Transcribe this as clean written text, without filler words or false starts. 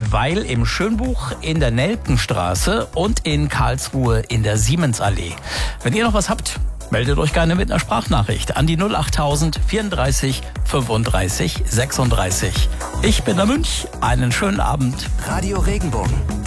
weil im Schönbuch in der Nelkenstraße und in Karlsruhe in der Siemensallee. Wenn ihr noch was habt, meldet euch gerne mit einer Sprachnachricht an die 08000 34 35 36. Ich bin der Münch. Einen schönen Abend. Radio Regenbogen.